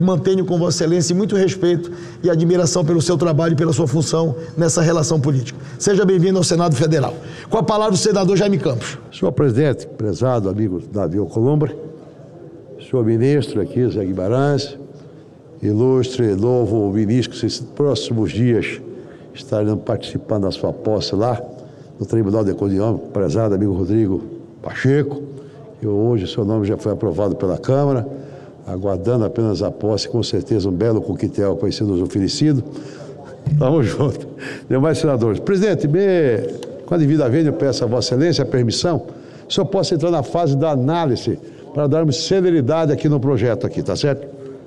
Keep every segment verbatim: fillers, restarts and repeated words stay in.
Mantenho com Vossa Excelência muito respeito e admiração pelo seu trabalho e pela sua função nessa relação política. Seja bem-vindo ao Senado Federal. Com a palavra o senador Jaime Campos. Senhor presidente, prezado amigo Davi Alcolumbre, senhor ministro aqui, Zé Guimarães, ilustre novo ministro que nos próximos dias estarão participando da sua posse lá no Tribunal de Contas Econômicas, prezado amigo Rodrigo Pacheco, que hoje seu nome já foi aprovado pela Câmara, aguardando apenas a posse, com certeza um belo coquetel que vai ser nos oferecido. Estamos juntos. Demais senadores. Presidente, me, com a devida vênia, eu peço a Vossa Excelência a permissão, se eu posso entrar na fase da análise para darmos celeridade aqui no projeto, aqui, tá certo?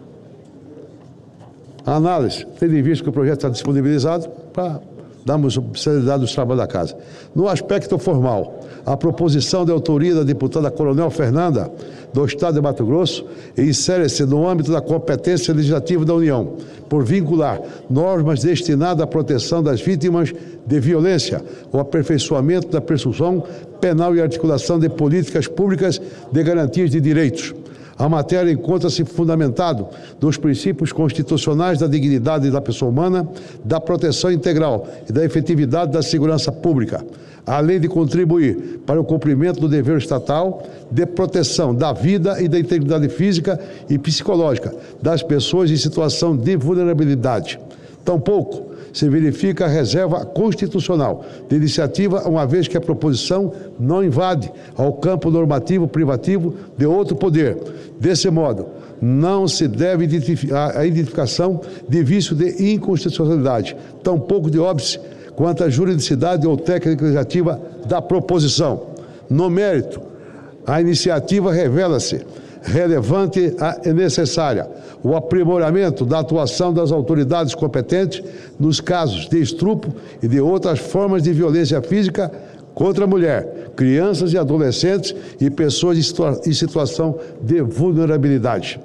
A análise, tendo em vista que o projeto está disponibilizado para darmos celeridade dos trabalhos da Casa. No aspecto formal, a proposição de autoria da deputada Coronel Fernanda, do Estado de Mato Grosso, insere-se no âmbito da competência legislativa da União, por vincular normas destinadas à proteção das vítimas de violência, o aperfeiçoamento da presunção penal e articulação de políticas públicas de garantias de direitos. A matéria encontra-se fundamentado nos princípios constitucionais da dignidade da pessoa humana, da proteção integral e da efetividade da segurança pública, além de contribuir para o cumprimento do dever estatal de proteção da vida e da integridade física e psicológica das pessoas em situação de vulnerabilidade. Tampouco se verifica a reserva constitucional de iniciativa, uma vez que a proposição não invade ao campo normativo privativo de outro poder. Desse modo, não se deve identificar a identificação de vício de inconstitucionalidade, tampouco de óbice quanto à juridicidade ou técnica legislativa da proposição. No mérito, a iniciativa revela-se relevante e necessária o aprimoramento da atuação das autoridades competentes nos casos de estupro e de outras formas de violência física contra a mulher, crianças e adolescentes e pessoas em, situa em situação de vulnerabilidade.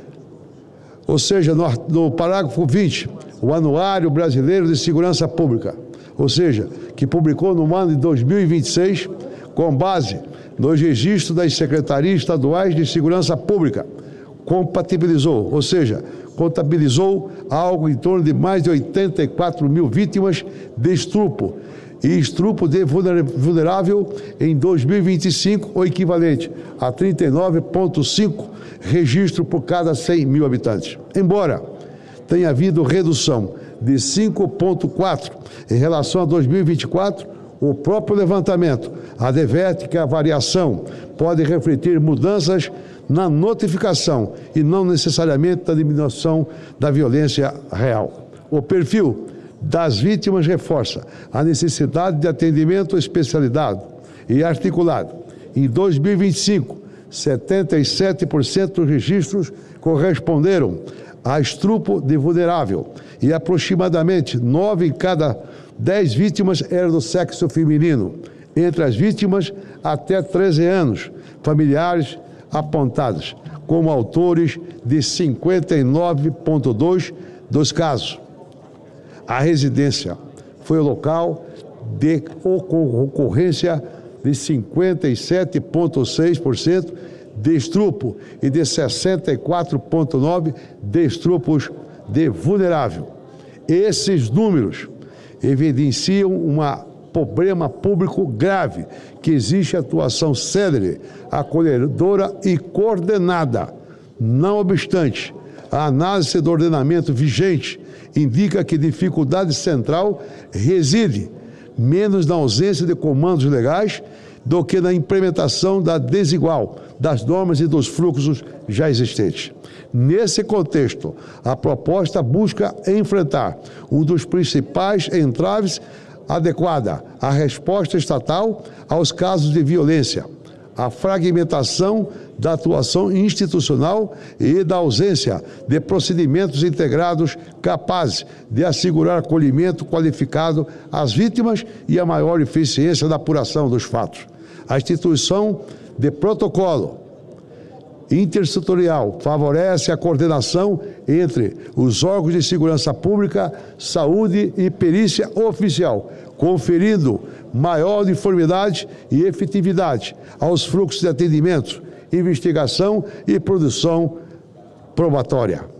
Ou seja, no, no parágrafo vinte, o Anuário Brasileiro de Segurança Pública, ou seja, que publicou no ano de dois mil e vinte e seis, com base nos registros das secretarias estaduais de segurança pública, compatibilizou, ou seja, contabilizou algo em torno de mais de oitenta e quatro mil vítimas de estupro e estupro de vulnerável em dois mil e vinte e cinco, o equivalente a trinta e nove vírgula cinco registros por cada cem mil habitantes. Embora tenha havido redução de cinco vírgula quatro em relação a dois mil e vinte e quatro, o próprio levantamento adverte que a variação pode refletir mudanças na notificação e não necessariamente da diminuição da violência real. O perfil das vítimas reforça a necessidade de atendimento especializado e articulado. Em dois mil e vinte e cinco, setenta e sete por cento dos registros corresponderam a estupro de vulnerável e aproximadamente nove em cada dez vítimas eram do sexo feminino. Entre as vítimas, até treze anos, familiares apontados como autores de cinquenta e nove vírgula dois por cento dos casos. A residência foi o local de ocorrência de cinquenta e sete vírgula seis por cento de estupro e de sessenta e quatro vírgula nove por cento de estupros de vulnerável. Esses números evidenciam um problema público grave, que existe atuação célere, acolhedora e coordenada. Não obstante, a análise do ordenamento vigente indica que dificuldade central reside menos na ausência de comandos legais do que na implementação da desigual das normas e dos fluxos já existentes. Nesse contexto, a proposta busca enfrentar um dos principais entraves adequada à resposta estatal aos casos de violência, a fragmentação da atuação institucional e da ausência de procedimentos integrados capazes de assegurar acolhimento qualificado às vítimas e a maior eficiência da apuração dos fatos. A instituição de protocolo intersetorial favorece a coordenação entre os órgãos de segurança pública, saúde e perícia oficial, conferindo maior uniformidade e efetividade aos fluxos de atendimento, investigação e produção probatória.